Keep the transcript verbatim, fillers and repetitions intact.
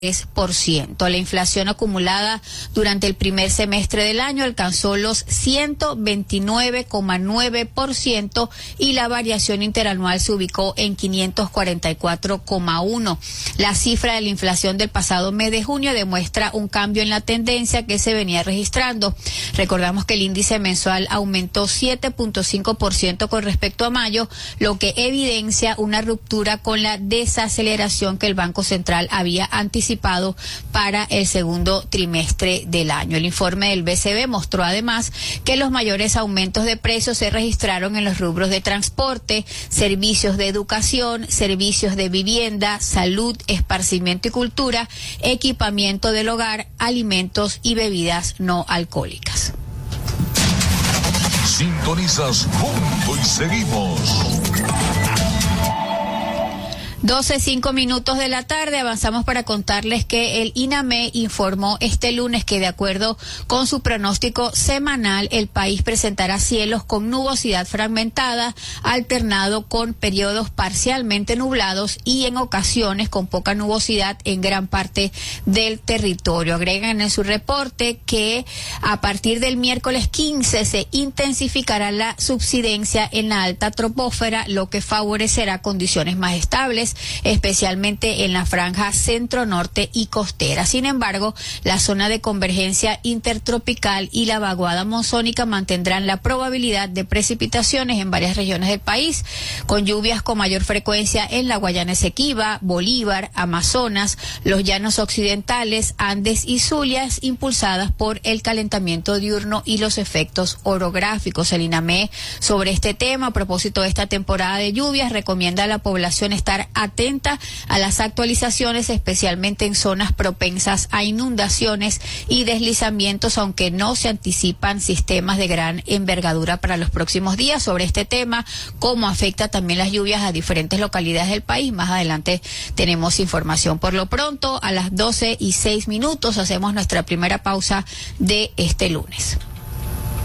tres por ciento. La inflación acumulada durante el primer semestre del año alcanzó los ciento veintinueve coma nueve por ciento y la variación interanual se ubicó en quinientos cuarenta y cuatro coma uno. La cifra de la inflación del pasado mes de junio demuestra un cambio en la tendencia que se venía registrando. Recordamos que el índice mensual aumentó siete punto cinco por ciento con respecto a mayo, lo que evidencia una ruptura con la desaceleración que el Banco Central había anticipado para el segundo trimestre del año. El informe del B C B mostró además que los mayores aumentos de precios se registraron en los rubros de transporte, servicios de educación, servicios de vivienda, salud, esparcimiento y cultura, equipamiento del hogar, alimentos y bebidas no alcohólicas. Sintonizas Punto y seguimos. doce, cinco minutos de la tarde, avanzamos para contarles que el INAME informó este lunes que de acuerdo con su pronóstico semanal, el país presentará cielos con nubosidad fragmentada, alternado con periodos parcialmente nublados y en ocasiones con poca nubosidad en gran parte del territorio. Agregan en su reporte que a partir del miércoles quince se intensificará la subsidencia en la alta troposfera, lo que favorecerá condiciones más estables, especialmente en la franja centro-norte y costera. Sin embargo, la zona de convergencia intertropical y la vaguada monzónica mantendrán la probabilidad de precipitaciones en varias regiones del país, con lluvias con mayor frecuencia en la Guayana Esequiba, Bolívar, Amazonas, los llanos occidentales, Andes y Zulias, impulsadas por el calentamiento diurno y los efectos orográficos. El INAME, sobre este tema, a propósito de esta temporada de lluvias, recomienda a la población estar atenta a las actualizaciones, especialmente en zonas propensas a inundaciones y deslizamientos, aunque no se anticipan sistemas de gran envergadura para los próximos días. Sobre este tema, cómo afecta también las lluvias a diferentes localidades del país, más adelante tenemos información. Por lo pronto, a las doce y seis minutos hacemos nuestra primera pausa de este lunes.